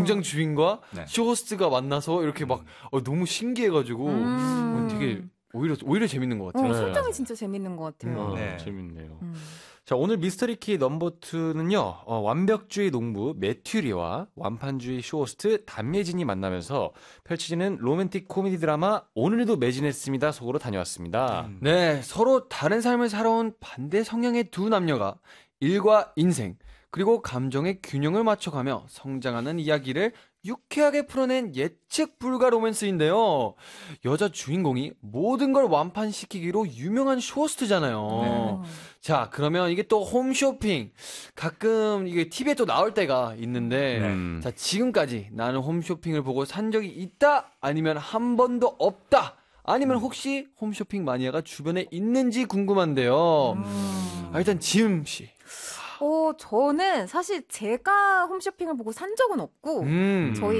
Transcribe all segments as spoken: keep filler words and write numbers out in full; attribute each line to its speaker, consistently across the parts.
Speaker 1: 공장 주인과
Speaker 2: 네.
Speaker 1: 쇼호스트가 만나서 이렇게 막 어, 너무 신기해가지고
Speaker 3: 음.
Speaker 1: 되게 오히려 오히려 재밌는 것 같아요.
Speaker 3: 어,
Speaker 4: 네.
Speaker 3: 설정이 진짜 재밌는 것 같아요.
Speaker 4: 어,
Speaker 2: 네.
Speaker 4: 재밌네요.
Speaker 3: 음.
Speaker 4: 자, 오늘 미스터리키 넘버 투는요, 어, 완벽주의 농부 매튜리와 완판주의 쇼호스트 담예진이 만나면서 펼쳐지는 로맨틱 코미디 드라마 오늘도 매진했습니다 속으로 다녀왔습니다.
Speaker 2: 음.
Speaker 1: 네, 서로 다른 삶을 살아온 반대 성향의 두 남녀가 일과 인생, 그리고 감정의 균형을 맞춰가며 성장하는 이야기를 유쾌하게 풀어낸 예측 불가 로맨스인데요. 여자 주인공이 모든 걸 완판시키기로 유명한 쇼호스트잖아요.
Speaker 3: 음.
Speaker 1: 자, 그러면 이게 또 홈쇼핑. 가끔 이게 티비에 또 나올 때가 있는데,
Speaker 4: 음.
Speaker 1: 자, 지금까지 나는 홈쇼핑을 보고 산 적이 있다? 아니면 한 번도 없다? 아니면 혹시 홈쇼핑 마니아가 주변에 있는지 궁금한데요.
Speaker 3: 음.
Speaker 1: 아, 일단 지음씨.
Speaker 3: 어, 저는 사실 제가 홈쇼핑을 보고 산 적은 없고,
Speaker 1: 음.
Speaker 3: 저희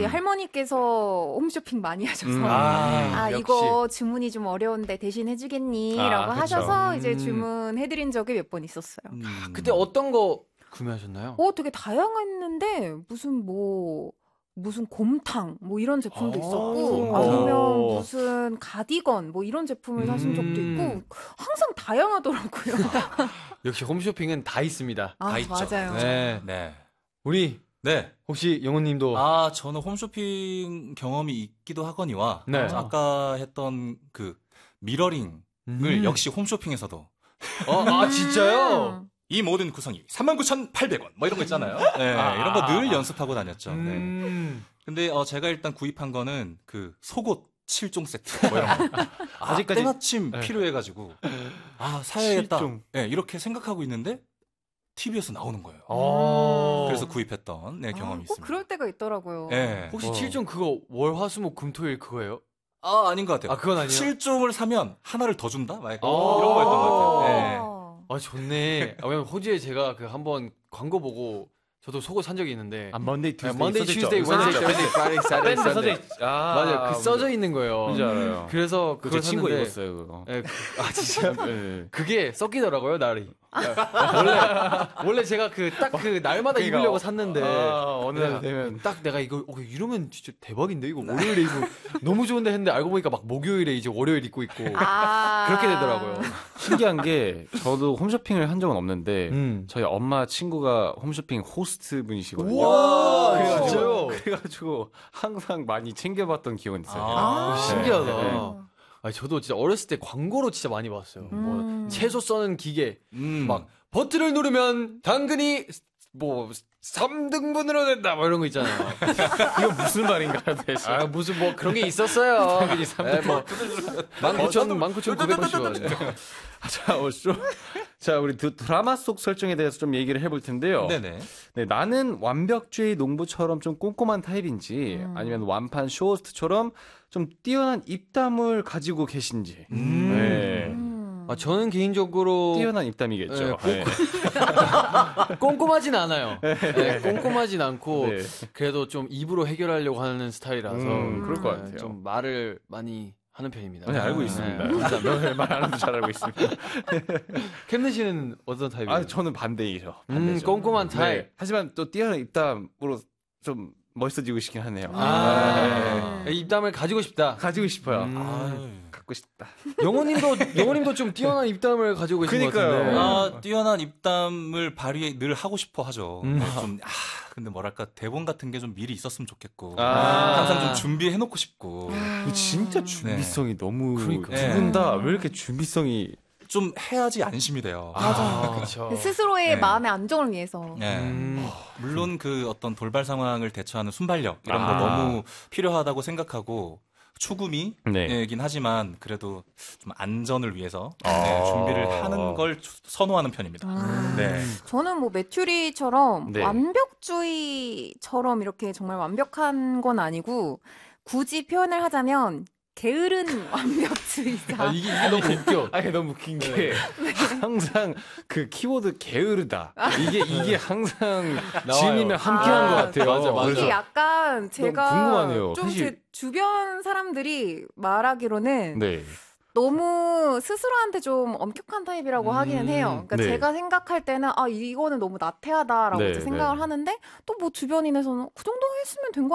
Speaker 3: 할머니께서 홈쇼핑 많이 하셔서,
Speaker 4: 음.
Speaker 3: 아,
Speaker 1: 아, 역시.
Speaker 3: 이거 주문이 좀 어려운데 대신 해주겠니?
Speaker 4: 아,
Speaker 3: 라고
Speaker 4: 그쵸.
Speaker 3: 하셔서 이제
Speaker 1: 음.
Speaker 3: 주문해드린 적이 몇 번 있었어요.
Speaker 2: 음.
Speaker 1: 그때 어떤 거 구매하셨나요?
Speaker 3: 어, 되게 다양했는데, 무슨 뭐, 무슨 곰탕, 뭐 이런 제품도
Speaker 1: 아,
Speaker 3: 있었고,
Speaker 4: 곰탕.
Speaker 3: 아니면 무슨 가디건, 뭐 이런 제품을 사신 적도
Speaker 1: 음.
Speaker 3: 있고, 항상 다양하더라고요.
Speaker 1: 역시 홈쇼핑은 다 있습니다.
Speaker 3: 아,
Speaker 2: 다 있죠.
Speaker 3: 맞아요.
Speaker 1: 네.
Speaker 2: 네.
Speaker 1: 우리
Speaker 2: 네.
Speaker 1: 혹시 영호님도
Speaker 2: 아, 저는 홈쇼핑 경험이 있기도 하거니와
Speaker 1: 네.
Speaker 2: 아까 했던 그 미러링을
Speaker 1: 음.
Speaker 2: 역시 홈쇼핑에서도
Speaker 1: 어, 아 진짜요?
Speaker 3: 음.
Speaker 2: 이 모든 구성이 삼만 구천팔백 원 뭐 이런 거 있잖아요. 네,
Speaker 1: 아.
Speaker 2: 이런 거 늘 연습하고 다녔죠. 네.
Speaker 1: 음.
Speaker 2: 근데 어, 제가 일단 구입한 거는 그 속옷 칠 종 세트 뭐 이런 거. 아,
Speaker 4: 아직까지-
Speaker 2: 때마침
Speaker 1: 네.
Speaker 2: 필요해가지고 아 사야겠다.
Speaker 4: 칠 종.
Speaker 2: 네, 이렇게 생각하고 있는데 티비에서 나오는 거예요.
Speaker 1: 어.
Speaker 2: 그래서 구입했던 네, 경험이
Speaker 3: 아, 꼭
Speaker 2: 있습니다.
Speaker 3: 그럴 때가 있더라고요.
Speaker 2: 네.
Speaker 1: 혹시
Speaker 4: 어.
Speaker 1: 칠 종 그거 월, 화, 수, 목, 금, 토, 일 그거예요?
Speaker 2: 아 아닌 것 같아요.
Speaker 1: 아 그건 아니에요?
Speaker 2: 칠 종을 사면 하나를 더 준다? 막 약간
Speaker 1: 아.
Speaker 2: 이런 거였던 것 같아요. 네.
Speaker 1: 아 좋네. 아, 왜냐면 호주에 제가 그 한번 광고 보고 저도 속옷 산 적이 있는데
Speaker 4: 아, 먼데이, 투스데이,
Speaker 1: 먼데이,
Speaker 4: 써져
Speaker 1: 튜스데이,
Speaker 4: 있죠.
Speaker 1: 웬스데이,
Speaker 4: 써져 있죠.
Speaker 1: 서스데이, 프라이데이, 사turday,
Speaker 4: 밴드 써져
Speaker 1: 선데이.
Speaker 4: 있- 아,
Speaker 1: 맞아요. 그 써져 있는 거예요.
Speaker 4: 뭔지 알아요.
Speaker 1: 그래서
Speaker 4: 그
Speaker 1: 그걸
Speaker 4: 제 친구
Speaker 1: 샀는데
Speaker 4: 입었어요, 그거.
Speaker 1: 예, 그- 아 진짜
Speaker 4: 네.
Speaker 1: 그게 섞이더라고요 날이. 원래 원래 제가 그 딱 그 날마다
Speaker 4: 그러니까,
Speaker 1: 입으려고 샀는데
Speaker 4: 아, 어느 날
Speaker 1: 내가
Speaker 4: 되면
Speaker 1: 딱 내가 이거 어, 이러면 진짜 대박인데 이거 월요일에 입고 너무 좋은데 했는데 알고 보니까 막 목요일에 이제 월요일 입고 있고
Speaker 3: 아.
Speaker 1: 그렇게 되더라고요.
Speaker 4: 신기한 게 저도 홈쇼핑을 한 적은 없는데
Speaker 1: 음.
Speaker 4: 저희 엄마 친구가 홈쇼핑 호스트 분이시거든요.
Speaker 1: 우와,
Speaker 4: 그래가지고,
Speaker 1: 진짜요?
Speaker 4: 그래가지고 항상 많이 챙겨봤던 기억은 있어요.
Speaker 2: 아,
Speaker 1: 아, 신기하다.
Speaker 4: 네, 네.
Speaker 1: 아 저도 진짜 어렸을 때 광고로 진짜 많이 봤어요.
Speaker 3: 음.
Speaker 1: 뭐 채소 써는 기계
Speaker 2: 음.
Speaker 1: 막 버튼을 누르면 당근이 뭐 삼 등분으로 된다 뭐 이런 거 있잖아요.
Speaker 4: 이거 무슨 말인가요, 대체?
Speaker 1: 아 무슨 뭐 그런 게 있었어요.
Speaker 4: 당근이 삼
Speaker 1: 네, 뭐 만 구천 만 구천 구백 원씩 원이요.
Speaker 4: 자, 어, 쇼. 자, 우리 드, 드라마 속 설정에 대해서 좀 얘기를 해볼 텐데요.
Speaker 2: 네네.
Speaker 4: 네, 나는 완벽주의 농부처럼 좀 꼼꼼한 타입인지
Speaker 3: 음.
Speaker 4: 아니면 완판 쇼호스트처럼 좀 뛰어난 입담을 가지고 계신지.
Speaker 2: 음.
Speaker 4: 네.
Speaker 3: 음.
Speaker 1: 아 저는 개인적으로
Speaker 4: 뛰어난 입담이겠죠.
Speaker 1: 네,
Speaker 4: 네.
Speaker 1: 꼼꼼하진 않아요. 네, 꼼꼼하진 않고
Speaker 4: 네.
Speaker 1: 그래도 좀 입으로 해결하려고 하는 스타일이라서
Speaker 4: 음, 그럴 것
Speaker 1: 네,
Speaker 4: 같아요.
Speaker 1: 좀 말을 많이 하는 편입니다.
Speaker 4: 네, 알고
Speaker 1: 네.
Speaker 4: 있습니다.
Speaker 1: 감사합니다.
Speaker 4: 말안 해도 잘 알고 있습니다.
Speaker 1: 캠든 씨는 어떤 타입이에요?
Speaker 4: 아, 저는 반대이죠.
Speaker 1: 음,
Speaker 4: 반대죠.
Speaker 1: 꼼꼼한 타입.
Speaker 4: 네. 하지만 또 뛰어난 입담으로 좀 멋있어지고 싶긴 하네요.
Speaker 1: 아,
Speaker 4: 네.
Speaker 1: 입담을 가지고 싶다.
Speaker 4: 가지고 싶어요.
Speaker 1: 음.
Speaker 2: 아유.
Speaker 4: 갖고 싶다.
Speaker 1: 영호님도 영호님도 좀 뛰어난 입담을 가지고 계신 것
Speaker 4: 그러니까요.
Speaker 1: 같은데.
Speaker 2: 아, 뛰어난 입담을 발휘 늘 하고 싶어 하죠.
Speaker 1: 음.
Speaker 2: 네, 좀, 아, 근데 뭐랄까, 대본 같은 게 좀 미리 있었으면 좋겠고.
Speaker 4: 아.
Speaker 2: 항상 좀 준비해놓고 싶고.
Speaker 4: 그 진짜 준비성이 너무
Speaker 1: 그러니까.
Speaker 4: 두 분 다 왜 이렇게 준비성이
Speaker 2: 좀 해야지 안심이 돼요.
Speaker 1: 맞아. 그렇죠.
Speaker 3: 스스로의
Speaker 2: 네.
Speaker 3: 마음의 안정을 위해서.
Speaker 2: 네.
Speaker 1: 음.
Speaker 2: 물론 그 어떤 돌발 상황을 대처하는 순발력, 이런 거
Speaker 4: 아.
Speaker 2: 너무 필요하다고 생각하고, 추구미이긴
Speaker 4: 네.
Speaker 2: 하지만, 그래도 좀 안전을 위해서
Speaker 4: 아.
Speaker 2: 네, 준비를 하는 걸 주- 선호하는 편입니다.
Speaker 3: 음.
Speaker 2: 네.
Speaker 3: 저는 뭐 메추리처럼
Speaker 4: 네.
Speaker 3: 완벽주의처럼 이렇게 정말 완벽한 건 아니고 굳이 표현을 하자면 게으른 완벽주의자.
Speaker 1: 아, 이게, 이게 너무 웃겨.
Speaker 4: 아니 너무 웃긴 게 항상 그 키워드 게으르다 이게 이게 항상 지은님이랑 함께한
Speaker 3: 아,
Speaker 4: 것 같아요.
Speaker 1: 맞아, 맞아.
Speaker 3: 이게 약간 제가
Speaker 4: 궁금하네요.
Speaker 3: 좀 제
Speaker 4: 사실-
Speaker 3: 주변 사람들이 말하기로는
Speaker 4: 네.
Speaker 3: 너무 스스로한테 좀 엄격한 타입이라고
Speaker 1: 음,
Speaker 3: 하기는 해요. 그러니까
Speaker 4: 네.
Speaker 3: 제가 생각할 때는 아 이거는 너무 나태하다라고
Speaker 4: 네,
Speaker 3: 이제 생각을
Speaker 4: 네.
Speaker 3: 하는데 또 뭐 주변인에서는 그 정도 했으면 된 거